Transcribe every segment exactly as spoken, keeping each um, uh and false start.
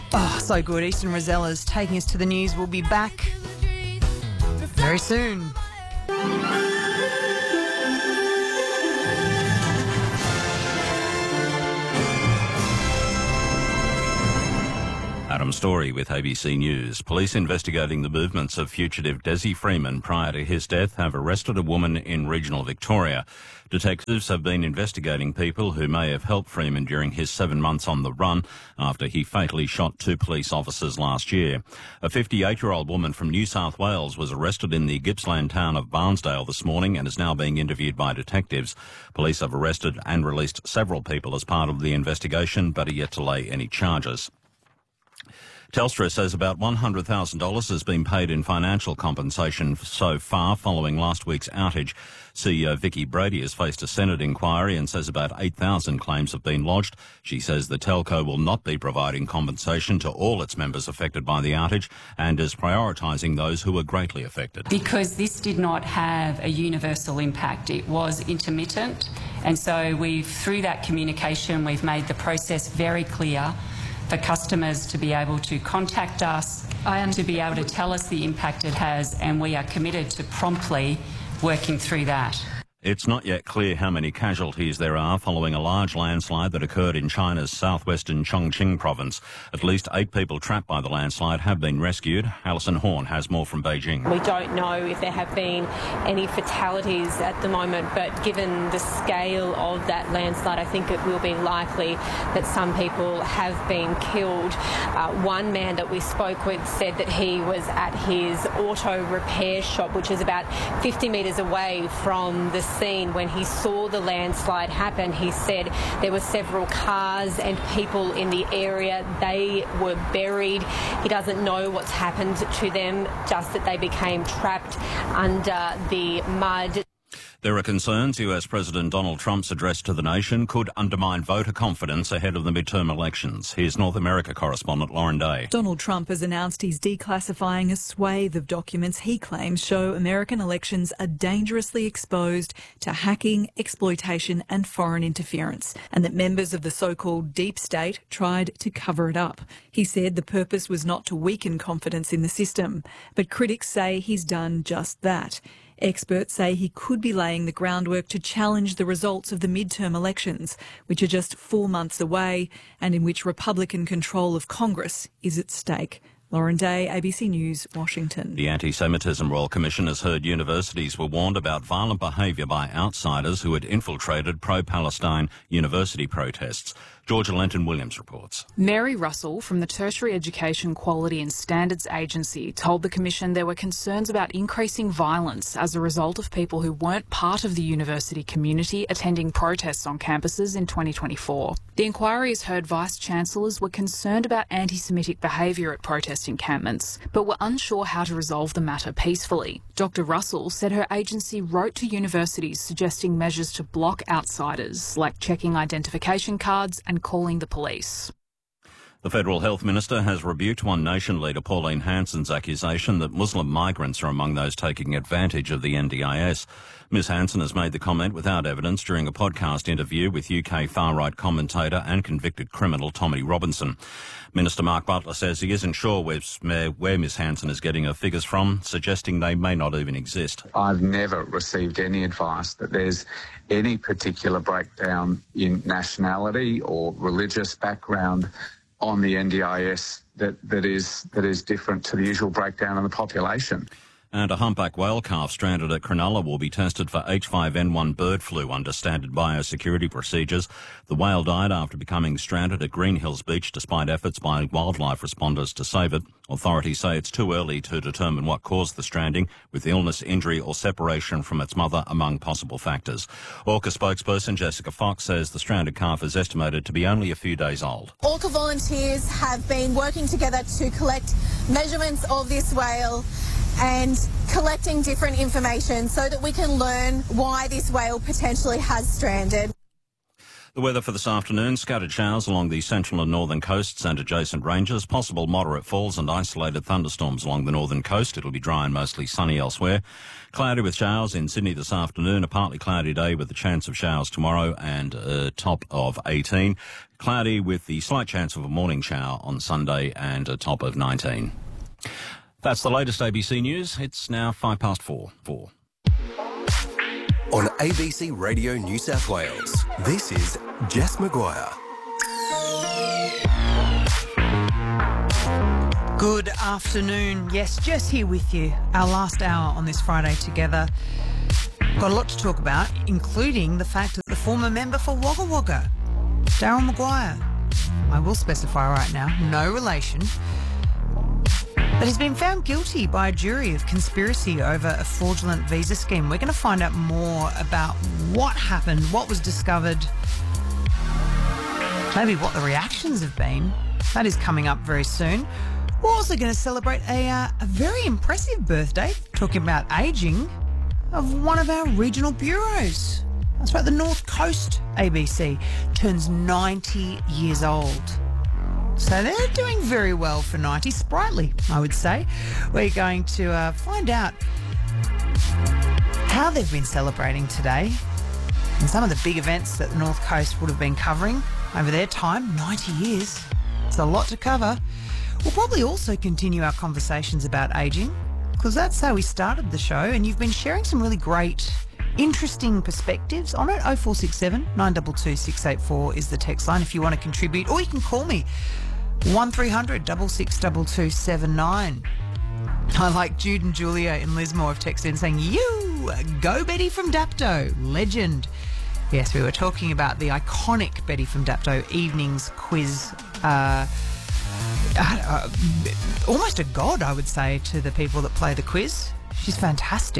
Oh, so good. Easton Rosella's taking us to the news. We'll be back very soon. Adam Story with A B C News. Police investigating the movements of fugitive Desi Freeman prior to his death have arrested a woman in regional Victoria. Detectives have been investigating people who may have helped Freeman during his seven months on the run after he fatally shot two police officers last year. A fifty-eight-year-old woman from New South Wales was arrested in the Gippsland town of Barnsdale this morning and is now being interviewed by detectives. Police have arrested and released several people as part of the investigation, but are yet to lay any charges. Telstra says about one hundred thousand dollars has been paid in financial compensation so far following last week's outage. C E O Vicky Brady has faced a Senate inquiry and says about eight thousand claims have been lodged. She says the telco will not be providing compensation to all its members affected by the outage and is prioritising those who were greatly affected. Because this did not have a universal impact, it was intermittent, and so we've, through that communication, we've made the process very clear for customers to be able to contact us, and to be able to tell us the impact it has, and we are committed to promptly working through that. It's not yet clear how many casualties there are following a large landslide that occurred in China's southwestern Chongqing province. At least eight people trapped by the landslide have been rescued. Alison Horn has more from Beijing. We don't know if there have been any fatalities at the moment, but given the scale of that landslide, I think it will be likely that some people have been killed. Uh, one man that we spoke with said that he was at his auto repair shop, which is about fifty metres away from the scene when he saw the landslide happen. He said there were several cars and people in the area. They were buried. He doesn't know what's happened to them, just that they became trapped under the mud. There are concerns U S President Donald Trump's address to the nation could undermine voter confidence ahead of the midterm elections. Here's North America correspondent Lauren Day. Donald Trump has announced he's declassifying a swathe of documents he claims show American elections are dangerously exposed to hacking, exploitation and foreign interference, and that members of the so-called deep state tried to cover it up. He said the purpose was not to weaken confidence in the system, but critics say he's done just that. Experts say he could be laying the groundwork to challenge the results of the midterm elections, which are just four months away and in which Republican control of Congress is at stake. Lauren Day, A B C News, Washington. The Anti-Semitism Royal Commission has heard universities were warned about violent behaviour by outsiders who had infiltrated pro-Palestine university protests. Georgia Lenton-Williams reports. Mary Russell from the Tertiary Education Quality and Standards Agency told the Commission there were concerns about increasing violence as a result of people who weren't part of the university community attending protests on campuses in twenty twenty-four. The inquiry has heard Vice-Chancellors were concerned about anti-Semitic behaviour at protest encampments, but were unsure how to resolve the matter peacefully. Doctor Russell said her agency wrote to universities suggesting measures to block outsiders, like checking identification cards and calling the police. The Federal Health Minister has rebuked One Nation leader Pauline Hanson's accusation that Muslim migrants are among those taking advantage of the N D I S. Miz Hanson has made the comment without evidence during a podcast interview with U K far-right commentator and convicted criminal Tommy Robinson. Minister Mark Butler says he isn't sure where, where Miz Hanson is getting her figures from, suggesting they may not even exist. I've never received any advice that there's any particular breakdown in nationality or religious background on the N D I S that, that is that is different to the usual breakdown in the population. And a humpback whale calf stranded at Cronulla will be tested for H five N one bird flu under standard biosecurity procedures. The whale died after becoming stranded at Green Hills Beach despite efforts by wildlife responders to save it. Authorities say it's too early to determine what caused the stranding, with illness, injury or separation from its mother among possible factors. Orca spokesperson Jessica Fox says the stranded calf is estimated to be only a few days old. Orca volunteers have been working together to collect measurements of this whale and collecting different information so that we can learn why this whale potentially has stranded. The weather for this afternoon, scattered showers along the central and northern coasts and adjacent ranges, possible moderate falls and isolated thunderstorms along the northern coast. It'll be dry and mostly sunny elsewhere. Cloudy with showers in Sydney this afternoon, a partly cloudy day with the chance of showers tomorrow and a top of eighteen. Cloudy with the slight chance of a morning shower on Sunday and a top of nineteen. That's the latest A B C News. It's now five past four. Four. On A B C Radio New South Wales, this is Jess Maguire. Good afternoon. Yes, Jess here with you. Our last hour on this Friday together. Got a lot to talk about, including the fact that the former member for Wagga Wagga, Daryl Maguire, I will specify right now, no relation, but he's been found guilty by a jury of conspiracy over a fraudulent visa scheme. We're going to find out more about what happened, what was discovered, maybe what the reactions have been. That is coming up very soon. We're also going to celebrate a, uh, a very impressive birthday, talking about ageing, of one of our regional bureaus. That's right, the North Coast A B C turns ninety years old. So they're doing very well for ninety, sprightly, I would say. We're going to uh, find out how they've been celebrating today and some of the big events that the North Coast would have been covering over their time, ninety years. It's a lot to cover. We'll probably also continue our conversations about ageing, because that's how we started the show, and you've been sharing some really great, interesting perspectives on it. oh four six seven, nine two two, six eight four is the text line if you want to contribute, or you can call me one three hundred, six six two two seven nine. I like Jude and Julia in Lismore have texted in saying, you, go Betty from Dapto, legend. Yes, we were talking about the iconic Betty from Dapto evenings quiz. Uh, uh, almost a god, I would say, to the people that play the quiz. She's fantastic.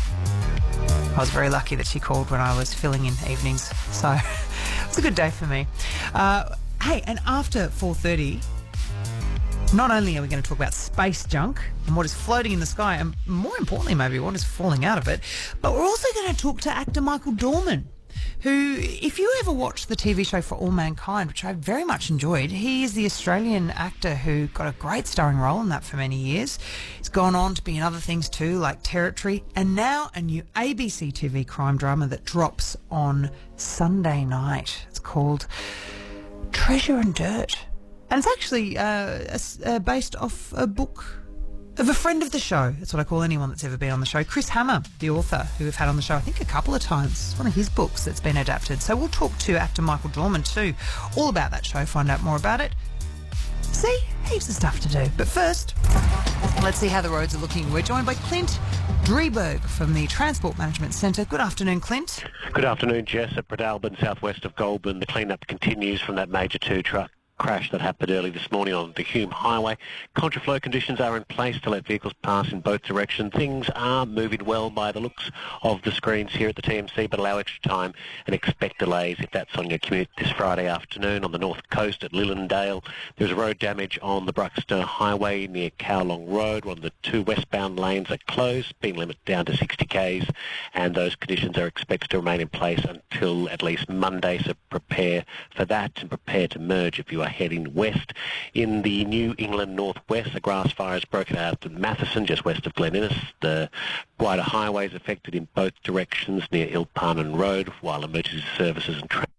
I was very lucky that she called when I was filling in evenings, so it's a good day for me. Uh, hey, and after four thirty, not only are we going to talk about space junk and what is floating in the sky, and more importantly maybe what is falling out of it, but we're also going to talk to actor Michael Dorman, who, if you ever watched the T V show For All Mankind, which I very much enjoyed, he is the Australian actor who got a great starring role in that for many years. He's gone on to be in other things too, like Territory, and now a new A B C T V crime drama that drops on Sunday night. It's called Treasure and Dirt. And it's actually uh, uh, based off a book of a friend of the show. That's what I call anyone that's ever been on the show. Chris Hammer, the author, who we've had on the show, I think, a couple of times. It's one of his books that's been adapted. So we'll talk to actor Michael Dorman too, all about that show, find out more about it. See, heaps of stuff to do. But first, let's see how the roads are looking. We're joined by Clint Drieberg from the Transport Management Centre. Good afternoon, Clint. Good afternoon, Jess. At Bradalbin, southwest of Goulburn, the clean-up continues from that major two truck crash that happened early this morning on the Hume Highway. Contraflow conditions are in place to let vehicles pass in both directions. Things are moving well by the looks of the screens here at the T M C, but allow extra time and expect delays if that's on your commute this Friday afternoon. On the north coast at Lillandale, there's road damage on the Bruxton Highway near Kowlong Road. One of the two westbound lanes are closed, being limited down to sixty kays, and those conditions are expected to remain in place until at least Monday, so prepare for that and prepare to merge if you are heading west. In the New England northwest, a grass fire has broken out at Matheson, just west of Glen Innes. The wider highways affected in both directions near Ilparnon Road, while emergency services and tra-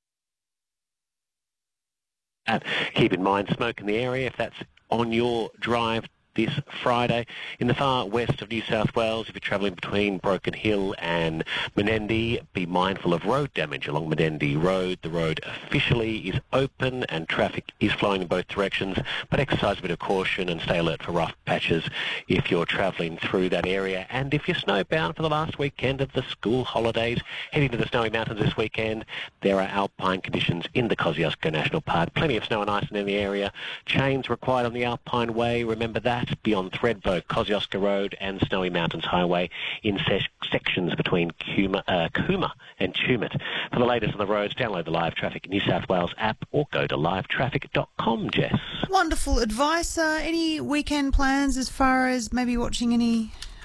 keep in mind smoke in the area if that's on your drive this Friday. In the far west of New South Wales, if you're travelling between Broken Hill and Menendee, be mindful of road damage along Menendee Road. The road officially is open and traffic is flowing in both directions, but exercise a bit of caution and stay alert for rough patches if you're travelling through that area. And if you're snowbound for the last weekend of the school holidays, heading to the Snowy Mountains this weekend, there are alpine conditions in the Kosciuszko National Park. Plenty of snow and ice in the area. Chains required on the Alpine Way, remember that. Beyond Thredbo, Kosciuszko Road and Snowy Mountains Highway in se- sections between Cooma, uh, Cooma and Tumut. For the latest on the roads, download the Live Traffic New South Wales app or go to live traffic dot com, Jess. Wonderful advice. Uh, any weekend plans as far as maybe watching any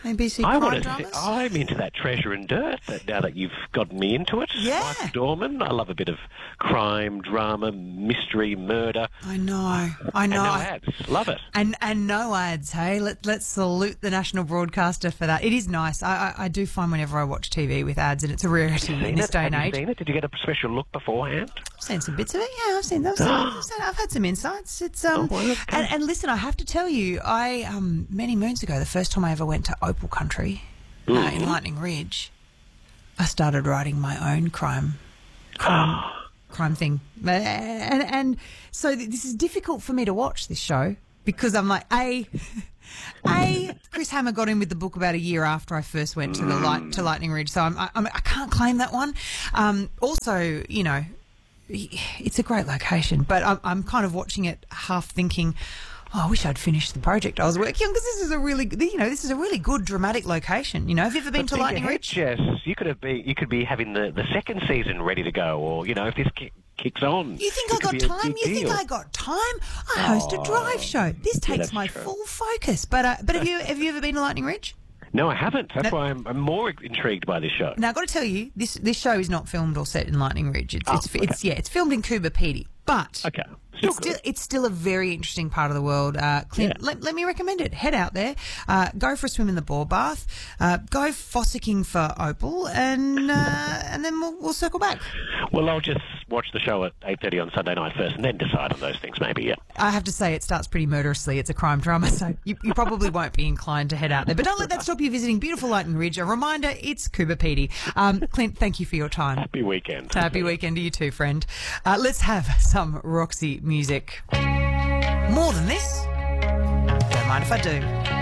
A B C I crime want to. dramas? I'm into that treasure and dirt. That now that you've gotten me into it. Yeah. Michael Dorman. I love a bit of crime, drama, mystery, murder. I know. I And know. no ads. Love it. And and no ads, hey? Let, let's salute the national broadcaster for that. It is nice. I, I, I do find whenever I watch T V with ads, and it's a rarity in this it? day and Have age. you seen it? Did you get a special look beforehand? I've seen some bits of it. Yeah, I've seen those. I've, seen, I've had some insights. It's um, Oh, well, okay. and, and listen, I have to tell you, I um, many moons ago, the first time I ever went to Opal Country uh, in Lightning Ridge, I started writing my own crime, crime, crime thing, and and so this is difficult for me to watch this show because I'm like, a, a Chris Hammer got in with the book about a year after I first went to the light to Lightning Ridge, so I'm, I, I'm, I can't claim that one. Um, also, you know. It's a great location, but I'm, I'm kind of watching it half thinking, oh, I wish I'd finished the project I was working on because this is a really, you know, this is a really good dramatic location. You know, have you ever been But to think Lightning ahead, Ridge? Jess, you could have be, you could be having the, the second season ready to go, or you know, if this ki- kicks on. You think it I could got be a time? big You think deal. I got time? I host a drive show. This yeah, takes that's my true. full focus. But uh, but have you have you ever been to Lightning Ridge? No, I haven't. That's No. why I'm, I'm more intrigued by this show. Now I've got to tell you, this this show is not filmed or set in Lightning Ridge. It's Oh, it's, okay. it's yeah, it's filmed in Coober Pedy, but Okay, still it's good. still it's still a very interesting part of the world. Uh, Clint, Yeah. let, let me recommend it. Head out there, uh, go for a swim in the Boar Bath, uh, go fossicking for Opal, and uh, and then we'll, we'll circle back. Well, I'll just watch the show at eight thirty on Sunday night first, and then decide on those things. Maybe, yeah. I have to say, it starts pretty murderously. It's a crime drama, so you, you probably won't be inclined to head out there. But don't let that stop you visiting beautiful Lightning Ridge. A reminder, it's Coober Pedy. Um, Clint, thank you for your time. Happy weekend. Happy weekend to you too, friend. Uh, let's have some Roxy music. More than this? Don't mind if I do.